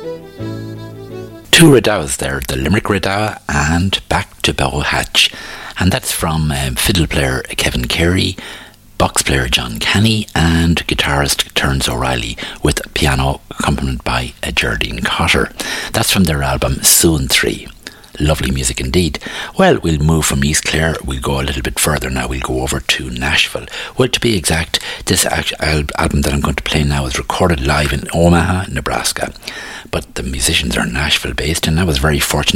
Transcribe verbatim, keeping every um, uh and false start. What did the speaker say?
Two Redowas there, the Limerick Redowa and Back to Bow Hatch. And that's from um, fiddle player Kevin Carey, box player John Canny and guitarist Terence O'Reilly, with piano accompanied by uh, Geraldine Cotter. That's from their album Soon three. Lovely music indeed. Well, we'll move from East Clare. We'll go a little bit further now. We'll go over to Nashville. Well, to be exact, this al- album that I'm going to play now is recorded live in Omaha, Nebraska. But the musicians are Nashville based, and I was very fortunate